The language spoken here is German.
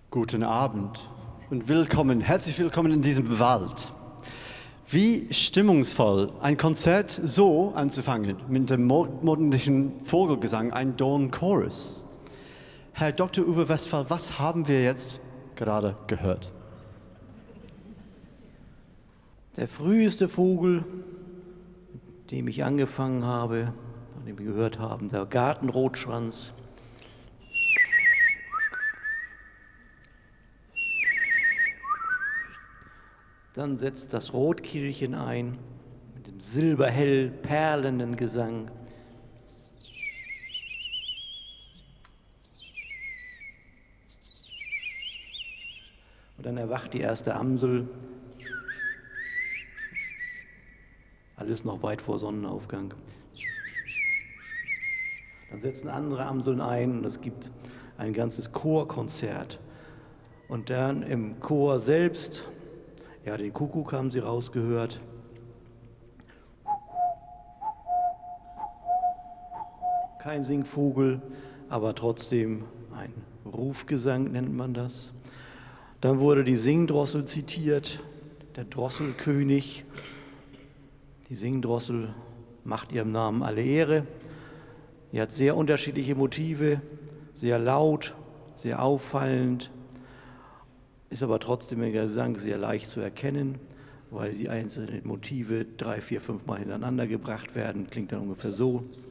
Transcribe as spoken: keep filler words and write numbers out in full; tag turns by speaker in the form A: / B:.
A: Guten Abend und willkommen, herzlich willkommen in diesem Wald. Wie stimmungsvoll, ein Konzert so anzufangen, mit dem morgendlichen Vogelgesang, ein Dornchorus. Herr Doktor Uwe Westphal, was haben wir jetzt gerade gehört?
B: Der früheste Vogel, mit dem ich angefangen habe, von dem wir gehört haben, der Gartenrotschwanz. Dann setzt das Rotkehlchen ein mit dem silberhell perlenden Gesang. Und dann erwacht die erste Amsel. Alles noch weit vor Sonnenaufgang. Dann setzen andere Amseln ein und es gibt ein ganzes Chorkonzert. Und dann im Chor selbst, ja, den Kuckuck haben Sie rausgehört. Kein Singvogel, aber trotzdem ein Rufgesang nennt man das. Dann wurde die Singdrossel zitiert, der Drosselkönig. Die Singdrossel macht ihrem Namen alle Ehre. Sie hat sehr unterschiedliche Motive, sehr laut, sehr auffallend, ist aber trotzdem im Gesang sehr leicht zu erkennen, weil die einzelnen Motive drei, vier, fünf Mal hintereinander gebracht werden. Klingt dann ungefähr so.